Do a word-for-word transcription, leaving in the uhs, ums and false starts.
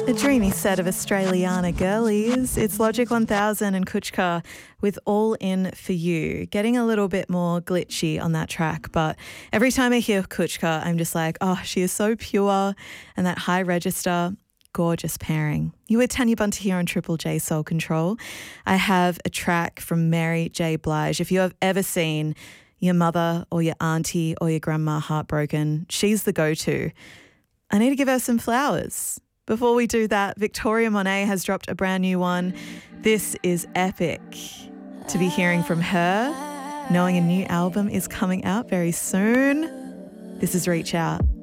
A dreamy set of Australiana girlies. It's Logic one thousand and Kuchka with All In For You. Getting a little bit more glitchy on that track, but every time I hear Kuchka, I'm just like, oh, she is so pure, and that high register, gorgeous pairing. You were Tanya Bunter here on Triple J Soul Control. I have a track from Mary J. Blige. If you have ever seen your mother or your auntie or your grandma heartbroken, she's the go-to. I need to give her some flowers. Before we do that, Victoria Monet has dropped a brand new one. This is epic to be hearing from her, knowing a new album is coming out very soon. This is Reach Out.